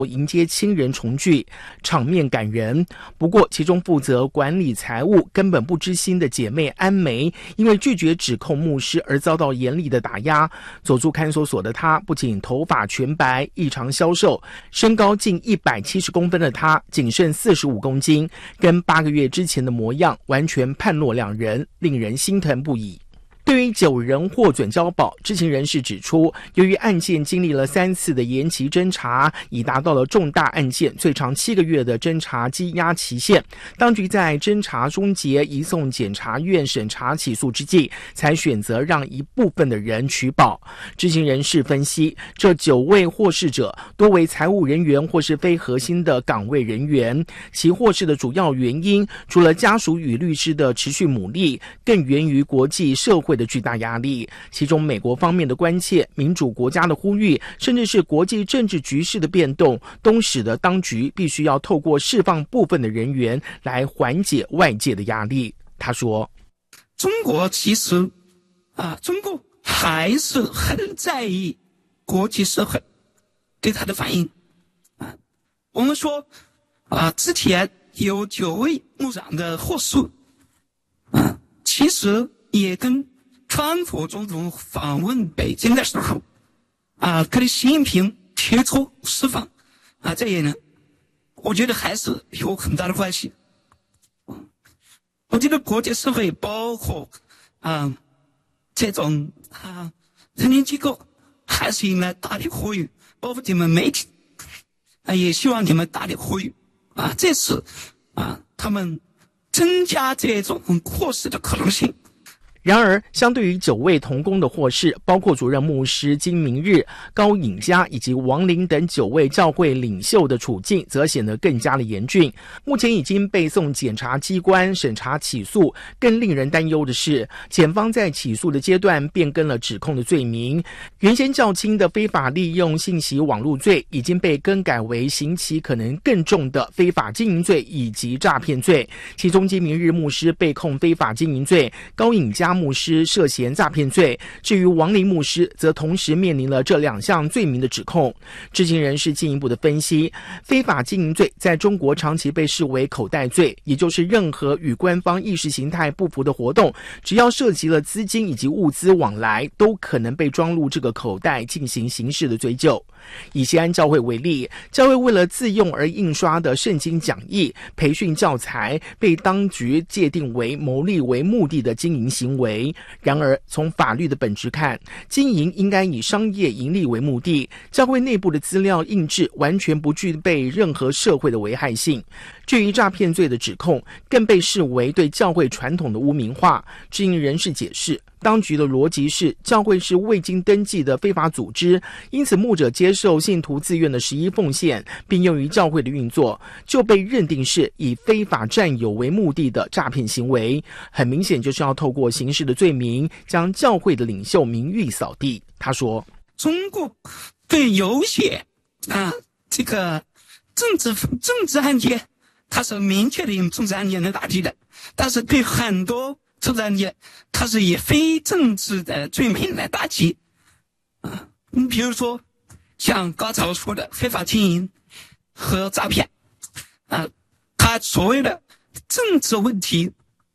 迎接亲人重聚，场面感人。不过，其中负责管理财务、根本不知心的姐妹安梅，因为拒绝指控牧师而遭到严厉的打压。走出看守所的她，不仅头发全白、异常消瘦，身高近170公分的她，仅剩45公斤，跟8个月之前的模样完全判若两人，令人心疼不已。对于9人获准交保，知情人士指出，由于案件经历了3次的延期侦查，已达到了重大案件最长7个月的侦查羁押期限，当局在侦查终结、移送检察院审查起诉之际，才选择让一部分的人取保。知情人士分析，这9位获释者多为财务人员或是非核心的岗位人员，其获释的主要原因，除了家属与律师的持续努力，更源于国际社会的巨大压力，其中美国方面的关切、民主国家的呼吁，甚至是国际政治局势的变动，都使得当局必须要透过释放部分的人员来缓解外界的压力。他说：“ 中国其实中国还是很在意国际社会对他的反应我们说之前有9位牧长的获释其实也跟川普总统访问北京的时候跟习近平提出释放这些人，我觉得还是有很大的关系。我觉得国际社会包括这种人民机构还是应该大力呼吁，包括你们媒体也希望你们大力呼吁这次他们增加这种获释的可能性。” 然而，相对于9位同工的获释，包括主任牧师金明日、高颖嘉以及王林等9位教会领袖的处境，则显得更加的严峻。目前已经被送检察机关审查起诉，更令人担忧的是，检方在起诉的阶段变更了指控的罪名，原先较轻的非法利用信息网络罪，已经被更改为刑期可能更重的非法经营罪以及诈骗罪。其中，金明日牧师被控非法经营罪，高颖嘉牧师涉嫌诈骗罪，至于王林牧师则同时面临了这2项罪名的指控。知情人士进一步的分析，非法经营罪在中国长期被视为口袋罪，也就是任何与官方意识形态不符的活动，只要涉及了资金以及物资往来，都可能被装入这个口袋进行刑事的追究。以西安教会为例，教会为了自用而印刷的圣经讲义、培训教材，被当局界定为牟利为目的的经营行为。然而，从法律的本质看，经营应该以商业盈利为目的，教会内部的资料印制完全不具备任何社会的危害性。至于诈骗罪的指控，更被视为对教会传统的污名化。知情人士解释，当局的逻辑是，教会是未经登记的非法组织，因此牧者接受信徒自愿的11奉献，并用于教会的运作，就被认定是以非法占有为目的的诈骗行为。很明显就是要透过刑事的罪名，将教会的领袖名誉扫地。他说， 中国对有些这个政治案件，它是明确的用政治案件来打击的，但是对很多政治案件，它是以非政治的罪名来打击。你比如说，像刚才我说的非法经营和诈骗，它所谓的政治问题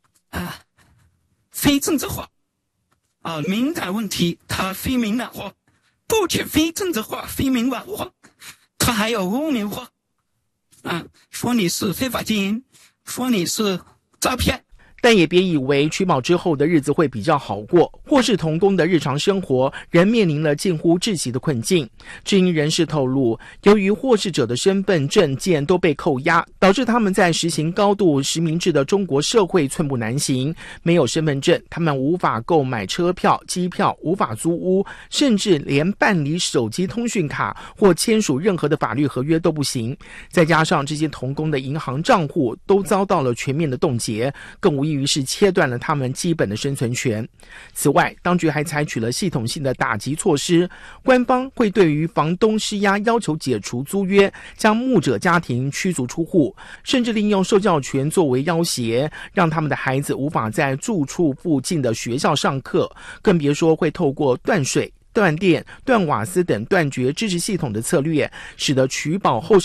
非政治化，敏感问题它非敏感化，不仅非政治化、非敏感化，它还有污名化。说你是非法经营，说你是诈骗。 但也别以为取保之后的日子会比较好过，或是同工的日常生活仍面临了近乎窒息的困境。知情人士透露，由于获释者的身份证件都被扣押，导致他们在实行高度实名制的中国社会寸步难行。没有身份证，他们无法购买车票、机票，无法租屋，甚至连办理手机通讯卡或签署任何的法律合约都不行。再加上这些同工的银行账户都遭到了全面的冻结，更无异于是切断了他们基本的生存权。此外，当局还采取了系统性的打击措施，官方会对于房东施压，要求解除租约，将牧者家庭驱逐出户，甚至利用受教权作为要挟，让他们的孩子无法在住处附近的学校上课，更别说会透过断水、 断电、断瓦斯等断绝支持系统的策略，使得取保候